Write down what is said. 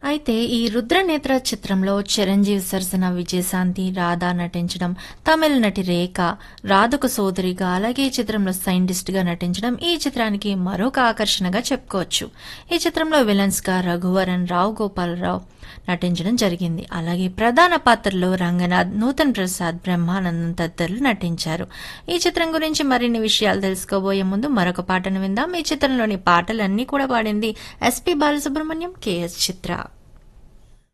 అయితే ఈ 'రుద్రనేత్ర' చిత్రంలో చిరంజీవి సరసన విజయశాంతి, రాధా నటించడం, తమిళ నటి రేఖ, రాధకు సోదరిగా, అలాగే ఈ చిత్రంలో సైంటిస్ట్‌గా నటించడం ఈ చిత్రానికి మరొక ఆకర్షణగా చెప్పుకోవచ్చు. ఈ చిత్రంలో విలన్స్‌గా రఘువరన్, రావు గోపాలరావు నటించడం జరిగింది. అలాగే ప్రధాన పాత్రలో రంగనాథ్, నూతన్ ప్రసాద్, బ్రహ్మానందం తదితరులు నటించారు. ఈ చిత్రం గురించి మరిన్ని విషయాలు తెలుసుకోబోయే ముందు మరొక పాటను విందాం. ఈ చిత్రంలోని పాటలన్నీ కూడా పాడింది ఎస్పి బాలసుబ్రహ్మణ్యం, కెఎస్ చిత్ర.